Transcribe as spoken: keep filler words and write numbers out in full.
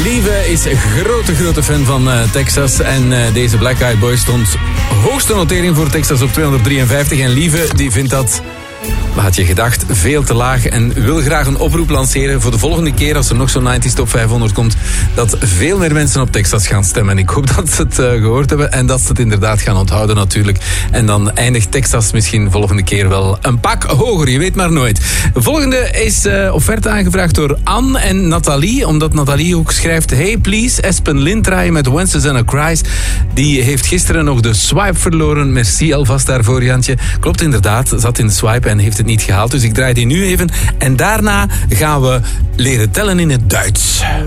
Lieve is een grote, grote fan van uh, Texas. En uh, deze Black Eyed Boys stond hoogste notering voor Texas op tweehonderddrieënvenvijftig. En Lieve die vindt dat, wat had je gedacht, veel te laag. En wil graag een oproep lanceren voor de volgende keer als er nog zo'n negentig Top vijfhonderd komt. Dat veel meer mensen op Texas gaan stemmen. En ik hoop dat ze het uh, gehoord hebben en dat ze het inderdaad gaan onthouden natuurlijk. En dan eindigt Texas misschien volgende keer wel een pak hoger. Je weet maar nooit. De volgende is uh, offerte aangevraagd door Anne en Nathalie. Omdat Nathalie ook schrijft: Hey please, Espen Lintraai met When Susanna Cries. Die heeft gisteren nog de swipe verloren. Merci alvast daarvoor, Jantje. Klopt inderdaad, zat in de swipe en heeft het niet gehaald. Dus ik draai die nu even. En daarna gaan we leren tellen in het Duits.